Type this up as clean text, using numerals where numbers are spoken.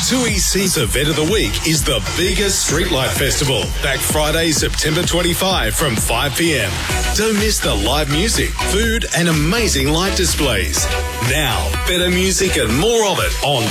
2EC's event of the week is the biggest Streetlight Festival, back Friday, September 25 from 5 p.m. Don't miss the live music, food and amazing light displays. Now, better music and more of it on